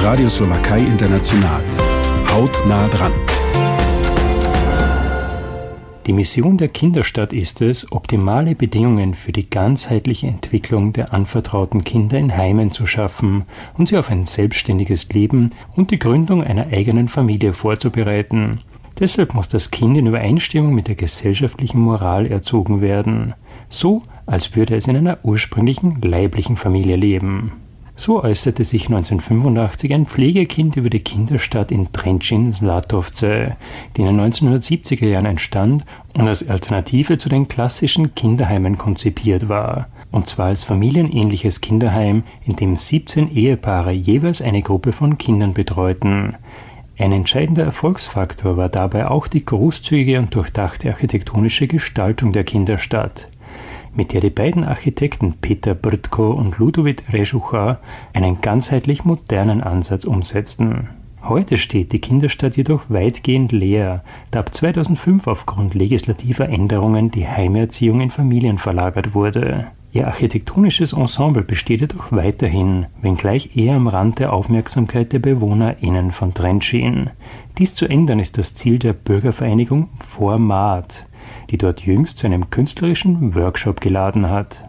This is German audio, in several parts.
Radio Slowakei International. Hautnah dran. Die Mission der Kinderstadt ist es, optimale Bedingungen für die ganzheitliche Entwicklung der anvertrauten Kinder in Heimen zu schaffen und sie auf ein selbstständiges Leben und die Gründung einer eigenen Familie vorzubereiten. Deshalb muss das Kind in Übereinstimmung mit der gesellschaftlichen Moral erzogen werden, so als würde es in einer ursprünglichen leiblichen Familie leben. So äußerte sich 1985 ein Pflegekind über die Kinderstadt in Trenčín-Zlatovce, die in den 1970er Jahren entstand und als Alternative zu den klassischen Kinderheimen konzipiert war. Und zwar als familienähnliches Kinderheim, in dem 17 Ehepaare jeweils eine Gruppe von Kindern betreuten. Ein entscheidender Erfolgsfaktor war dabei auch die großzügige und durchdachte architektonische Gestaltung der Kinderstadt, mit der die beiden Architekten Peter Brtko und Ludovit Režucha einen ganzheitlich modernen Ansatz umsetzten. Heute steht die Kinderstadt jedoch weitgehend leer, da ab 2005 aufgrund legislativer Änderungen die Heimerziehung in Familien verlagert wurde. Ihr architektonisches Ensemble besteht jedoch weiterhin, wenngleich eher am Rand der Aufmerksamkeit der BewohnerInnen von Trenčín. Dies zu ändern ist das Ziel der Bürgervereinigung Format, die dort jüngst zu einem künstlerischen Workshop geladen hat.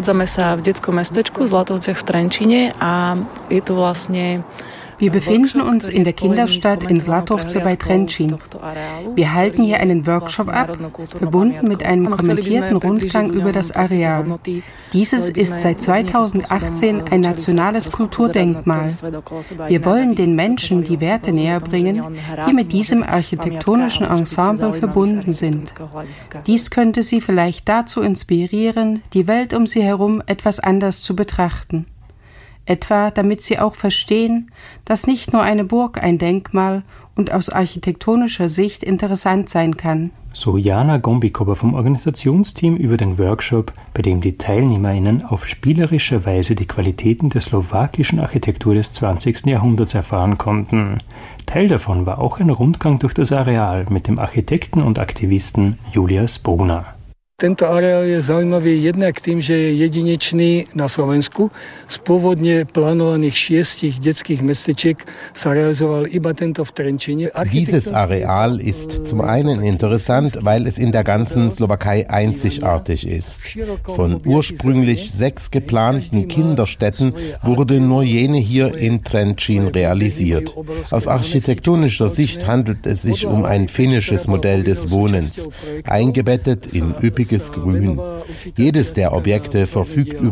Wir befinden uns in der Kinderstadt in Zlatovce bei Trenčín. Wir halten hier einen Workshop ab, verbunden mit einem kommentierten Rundgang über das Areal. Dieses ist seit 2018 ein nationales Kulturdenkmal. Wir wollen den Menschen die Werte näher bringen, die mit diesem architektonischen Ensemble verbunden sind. Dies könnte sie vielleicht dazu inspirieren, die Welt um sie herum etwas anders zu betrachten. Etwa damit sie auch verstehen, dass nicht nur eine Burg ein Denkmal und aus architektonischer Sicht interessant sein kann. So Jana Gombikova vom Organisationsteam über den Workshop, bei dem die TeilnehmerInnen auf spielerische Weise die Qualitäten der slowakischen Architektur des 20. Jahrhunderts erfahren konnten. Teil davon war auch ein Rundgang durch das Areal mit dem Architekten und Aktivisten Julia Spogna. Tento areál je zaujímavý jednak tým, že je jedinečný na Slovensku. Z pôvodne plánovaných 6 detských mestečiek sa realizoval iba tento v Trenčíne. Dieses Areal ist zum einen interessant, weil es in der ganzen Slowakei einzigartig ist. Von ursprünglich 6 geplanten Kinderstätten wurde nur jene hier in Trenčín realisiert. Aus architektonischer Sicht handelt es sich um ein finnisches Modell des Wohnens, eingebettet in üppiges Grün. Jedes der Objekte verfügt über